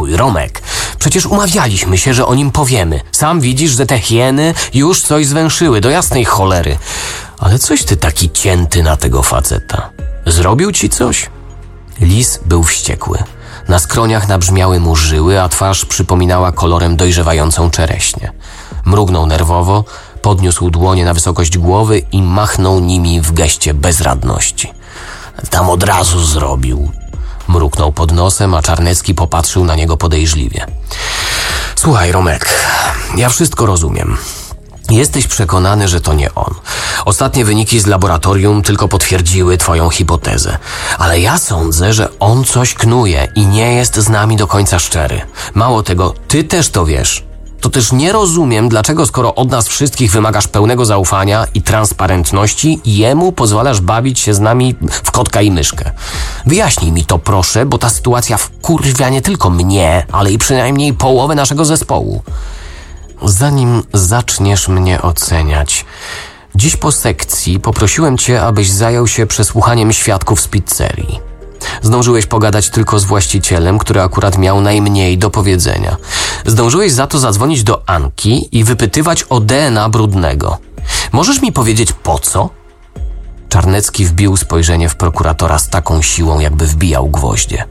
spokój, Romek. Przecież umawialiśmy się, że o nim powiemy. Sam widzisz, że te hieny już coś zwęszyły, do jasnej cholery. Ale coś ty taki cięty na tego faceta. Zrobił ci coś? Lis był wściekły. Na skroniach nabrzmiały mu żyły, a twarz przypominała kolorem dojrzewającą czereśnię. Mrugnął nerwowo, podniósł dłonie na wysokość głowy i machnął nimi w geście bezradności. Tam od razu zrobił. Mruknął pod nosem, a Czarnecki popatrzył na niego podejrzliwie. Słuchaj, Romek, ja wszystko rozumiem. Jesteś przekonany, że to nie on. Ostatnie wyniki z laboratorium tylko potwierdziły twoją hipotezę. Ale ja sądzę, że on coś knuje i nie jest z nami do końca szczery. Mało tego, ty też to wiesz. To też nie rozumiem, dlaczego skoro od nas wszystkich wymagasz pełnego zaufania i transparentności, jemu pozwalasz bawić się z nami w kotka i myszkę. Wyjaśnij mi to, proszę, bo ta sytuacja wkurwia nie tylko mnie, ale i przynajmniej połowę naszego zespołu. Zanim zaczniesz mnie oceniać, dziś po sekcji poprosiłem cię, abyś zajął się przesłuchaniem świadków z pizzerii. Zdążyłeś pogadać tylko z właścicielem, który akurat miał najmniej do powiedzenia. Zdążyłeś za to zadzwonić do Anki i wypytywać o DNA Brudnego. Możesz mi powiedzieć po co? Czarnecki wbił spojrzenie w prokuratora z taką siłą, jakby wbijał gwoździe.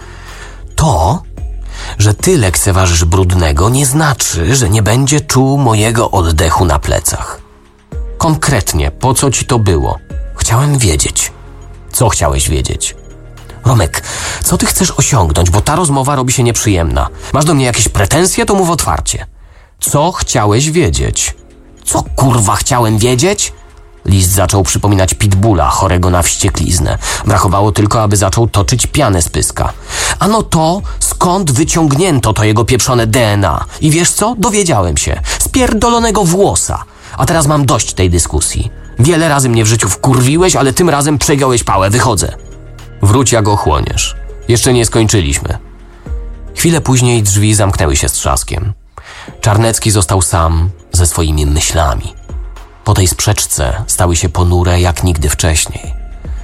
To, że ty lekceważysz Brudnego, nie znaczy, że nie będzie czuł mojego oddechu na plecach. Konkretnie, po co ci to było? Chciałem wiedzieć. Co chciałeś wiedzieć? Romek, co ty chcesz osiągnąć, bo ta rozmowa robi się nieprzyjemna. Masz do mnie jakieś pretensje, to mów otwarcie. Co chciałeś wiedzieć? Co kurwa chciałem wiedzieć? Lis zaczął przypominać pitbulla, chorego na wściekliznę. Brakowało tylko, aby zaczął toczyć pianę z pyska. Ano to, skąd wyciągnięto to jego pieprzone DNA. I wiesz co? Dowiedziałem się. Z pierdolonego włosa. A teraz mam dość tej dyskusji. Wiele razy mnie w życiu wkurwiłeś, ale tym razem przegiąłeś pałę. Wychodzę. Wróć, jak ochłoniesz. Jeszcze nie skończyliśmy. Chwilę później drzwi zamknęły się z trzaskiem. Czarnecki został sam ze swoimi myślami. Po tej sprzeczce stały się ponure jak nigdy wcześniej.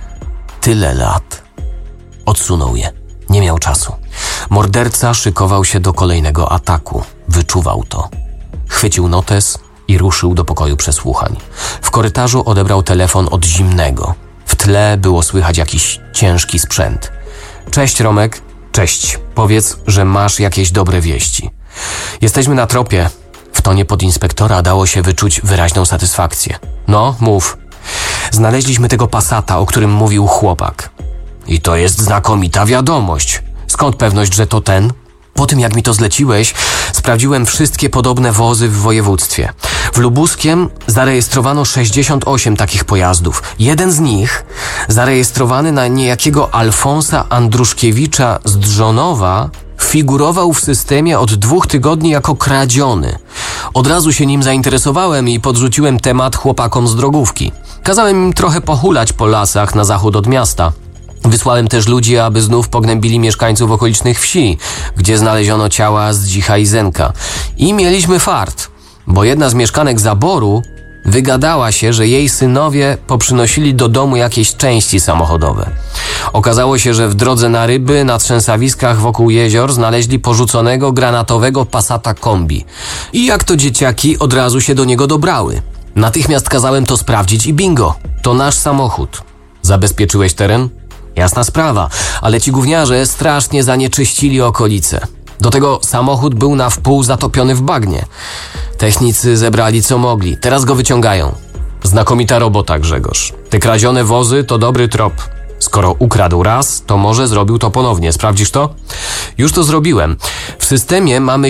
Tyle lat. Odsunął je. Nie miał czasu. Morderca szykował się do kolejnego ataku. Wyczuwał to. Chwycił notes i ruszył do pokoju przesłuchań. W korytarzu odebrał telefon od Zimnego. W tle było słychać jakiś ciężki sprzęt. Cześć, Romek. Cześć. Powiedz, że masz jakieś dobre wieści. Jesteśmy na tropie. W tonie podinspektora dało się wyczuć wyraźną satysfakcję. No, mów. Znaleźliśmy tego Passata, o którym mówił chłopak. I to jest znakomita wiadomość. Skąd pewność, że to ten? Po tym, jak mi to zleciłeś, sprawdziłem wszystkie podobne wozy w województwie. W Lubuskiem zarejestrowano 68 takich pojazdów. Jeden z nich, zarejestrowany na niejakiego Alfonsa Andruszkiewicza z Drzonowa, figurował w systemie od 2 tygodni jako kradziony. Od razu się nim zainteresowałem i podrzuciłem temat chłopakom z drogówki. Kazałem im trochę pohulać po lasach na zachód od miasta. Wysłałem też ludzi, aby znów pognębili mieszkańców okolicznych wsi, gdzie znaleziono ciała Zdzicha i Zenka. I mieliśmy fart, bo jedna z mieszkanek Zaboru wygadała się, że jej synowie poprzynosili do domu jakieś części samochodowe. Okazało się, że w drodze na ryby na trzęsawiskach wokół jezior znaleźli porzuconego granatowego Passata kombi. I jak to dzieciaki od razu się do niego dobrały. Natychmiast kazałem to sprawdzić i bingo, to nasz samochód. Zabezpieczyłeś teren? Jasna sprawa, ale ci gówniarze strasznie zanieczyścili okolice. Do tego samochód był na wpół zatopiony w bagnie. Technicy zebrali co mogli, teraz go wyciągają. Znakomita robota, Grzegorz. Te kradzione wozy to dobry trop. Skoro ukradł raz, to może zrobił to ponownie. Sprawdzisz to? Już to zrobiłem. W systemie mamy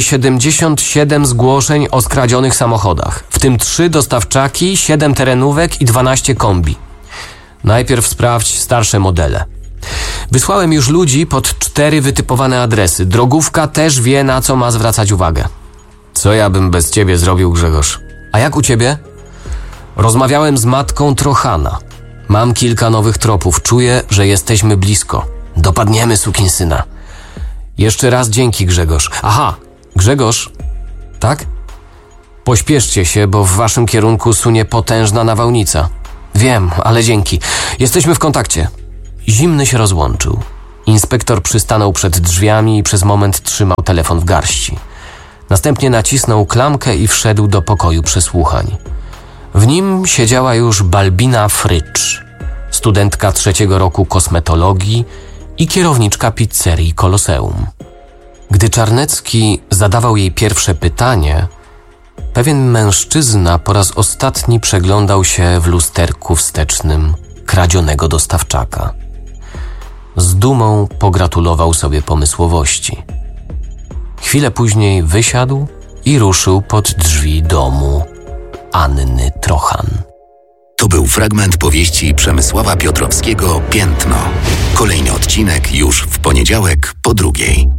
77 zgłoszeń o skradzionych samochodach, w tym 3 dostawczaki, 7 terenówek i 12 kombi. Najpierw sprawdź starsze modele. Wysłałem już ludzi pod 4 wytypowane adresy. Drogówka też wie, na co ma zwracać uwagę. Co ja bym bez ciebie zrobił, Grzegorz? A jak u ciebie? Rozmawiałem z matką Trochana. Mam kilka nowych tropów. Czuję, że jesteśmy blisko. Dopadniemy sukinsyna. Jeszcze raz dzięki, Grzegorz. Aha, Grzegorz. Tak? Pośpieszcie się, bo w waszym kierunku sunie potężna nawałnica. Wiem, ale dzięki. Jesteśmy w kontakcie. Zimny się rozłączył. Inspektor przystanął przed drzwiami i przez moment trzymał telefon w garści. Następnie nacisnął klamkę i wszedł do pokoju przesłuchań. W nim siedziała już Balbina Frycz, studentka 3. roku kosmetologii i kierowniczka pizzerii Koloseum. Gdy Czarnecki zadawał jej pierwsze pytanie, pewien mężczyzna po raz ostatni przeglądał się w lusterku wstecznym kradzionego dostawczaka. Z dumą pogratulował sobie pomysłowości. Chwilę później wysiadł i ruszył pod drzwi domu Anny Trochan. To był fragment powieści Przemysława Piotrowskiego „Piętno”. Kolejny odcinek już w poniedziałek po 2:00.